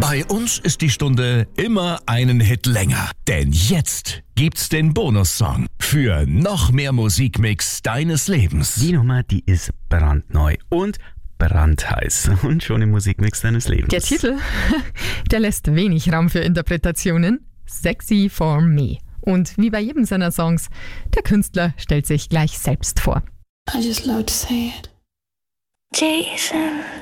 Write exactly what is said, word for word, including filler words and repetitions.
Bei uns ist die Stunde immer einen Hit länger. Denn jetzt gibt's den Bonussong für noch mehr Musikmix deines Lebens. Die Nummer, die ist brandneu und brandheiß und schon im Musikmix deines Lebens. Der Titel, der lässt wenig Raum für Interpretationen. Sexy for Me. Und wie bei jedem seiner Songs, der Künstler stellt sich gleich selbst vor. I just love to say it. Jason.